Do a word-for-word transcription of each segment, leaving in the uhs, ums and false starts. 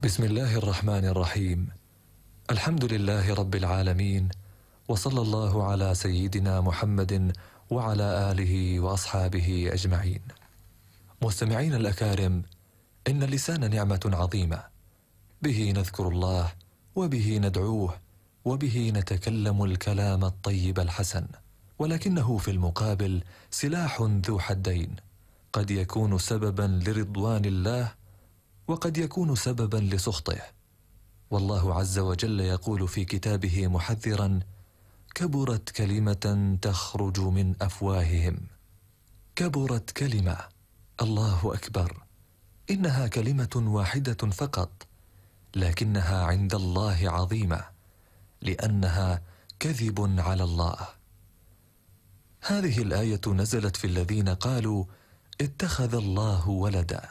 بسم الله الرحمن الرحيم. الحمد لله رب العالمين، وصلى الله على سيدنا محمد وعلى آله وأصحابه أجمعين. مستمعين الأكارم، إن اللسان نعمة عظيمة، به نذكر الله وبه ندعوه وبه نتكلم الكلام الطيب الحسن، ولكنه في المقابل سلاح ذو حدين، قد يكون سببا لرضوان الله وقد يكون سببا لسخطه. والله عز وجل يقول في كتابه محذرا: كبرت كلمة تخرج من أفواههم. كبرت كلمة، الله أكبر، إنها كلمة واحدة فقط، لكنها عند الله عظيمة، لأنها كذب على الله. هذه الآية نزلت في الذين قالوا اتخذ الله ولدا،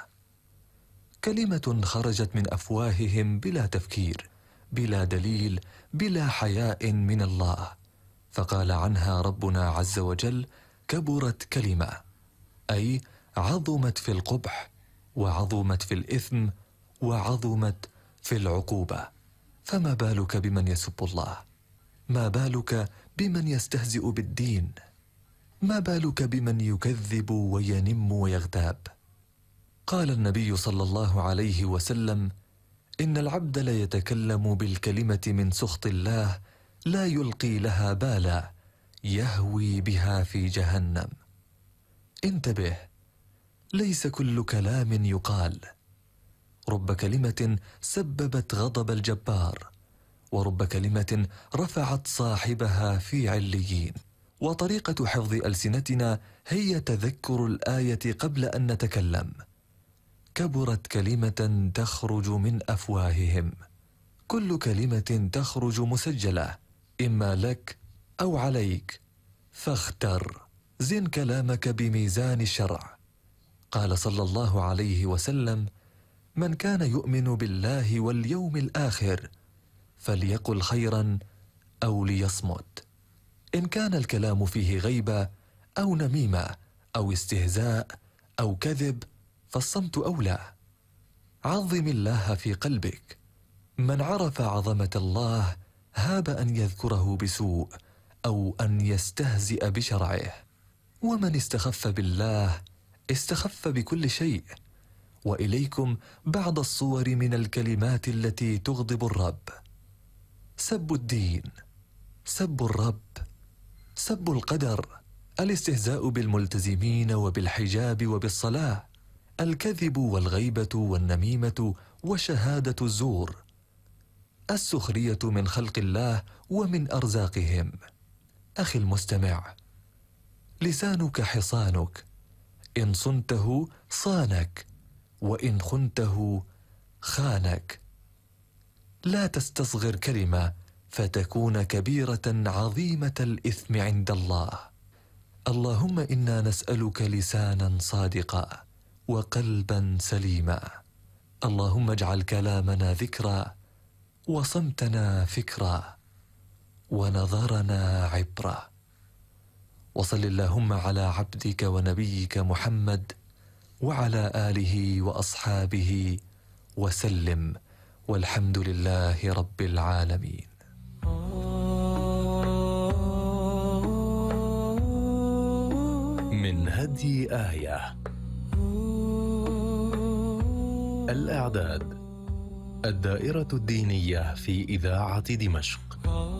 كلمة خرجت من أفواههم بلا تفكير، بلا دليل، بلا حياء من الله، فقال عنها ربنا عز وجل: كبرت كلمة، أي عظمت في القبح، وعظمت في الإثم، وعظمت في العقوبة. فما بالك بمن يسب الله؟ ما بالك بمن يستهزئ بالدين؟ ما بالك بمن يكذب وينم ويغتاب؟ قال النبي صلى الله عليه وسلم: إن العبد ليتكلم بالكلمة من سخط الله لا يلقي لها بالا، يهوي بها في جهنم. انتبه، ليس كل كلام يقال. رب كلمة سببت غضب الجبار، ورب كلمة رفعت صاحبها في عليين. وطريقة حفظ ألسنتنا هي تذكر الآية قبل أن نتكلم. كبرت كلمة تخرج من أفواههم. كل كلمة تخرج مسجلة، إما لك أو عليك، فاختر، زن كلامك بميزان الشرع. قال صلى الله عليه وسلم: من كان يؤمن بالله واليوم الآخر فليقل خيرا أو ليصمت. إن كان الكلام فيه غيبة أو نميمة أو استهزاء أو كذب فالصمت أولى. عظم الله في قلبك. من عرف عظمة الله هاب أن يذكره بسوء أو أن يستهزئ بشرعه. ومن استخف بالله استخف بكل شيء. وإليكم بعض الصور من الكلمات التي تغضب الرب: سب الدين، سب الرب، سب القدر، الاستهزاء بالملتزمين وبالحجاب وبالصلاة، الكذب والغيبة والنميمة وشهادة الزور، السخرية من خلق الله ومن أرزاقهم. أخي المستمع، لسانك حصانك، إن صنته صانك، وإن خنته خانك. لا تستصغر كلمة فتكون كبيرة عظيمة الإثم عند الله. اللهم إنا نسألك لسانا صادقا وقلبا سليما. اللهم اجعل كلامنا ذكرا، وصمتنا فكرا، ونظرنا عبرة. وصل اللهم على عبدك ونبيك محمد وعلى آله وأصحابه وسلم، والحمد لله رب العالمين. من هدي آية. الإعداد: الدائرة الدينية في إذاعة دمشق.